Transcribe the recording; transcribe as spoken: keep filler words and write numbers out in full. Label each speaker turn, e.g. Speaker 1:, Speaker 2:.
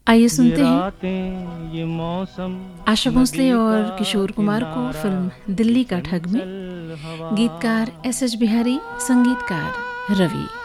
Speaker 1: आइए सुनते हैं
Speaker 2: ये मौसम
Speaker 1: आशा भोसले और किशोर कुमार को फिल्म दिल्ली का ठग में। गीतकार एस एच बिहारी, संगीतकार रवि।